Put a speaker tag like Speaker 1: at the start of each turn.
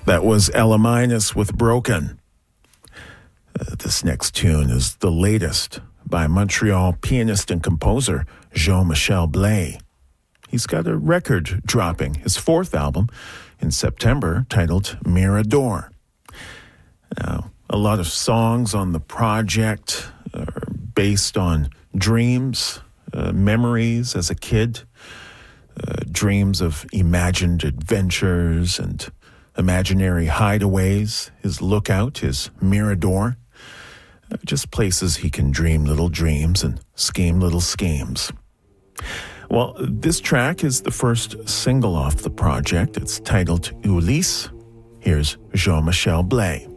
Speaker 1: That was Ella Minus with Broken. This next tune is the latest by Montreal pianist and composer Jean-Michel Blais. He's got a record dropping, his fourth album, in September, titled Mirador. Now, a lot of songs on the project are based on dreams, memories as a kid, dreams of imagined adventures and imaginary hideaways, his lookout, his mirador, just places he can dream little dreams and scheme little schemes. Well, this track is the first single off the project. It's titled Ulysse. Here's Jean-Michel Blais.